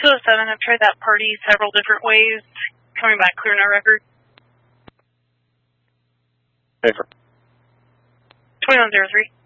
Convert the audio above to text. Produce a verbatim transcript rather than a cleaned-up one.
two oh seven, I've tried that party several different ways. Coming back clear, no record. Paper. twenty-one oh three.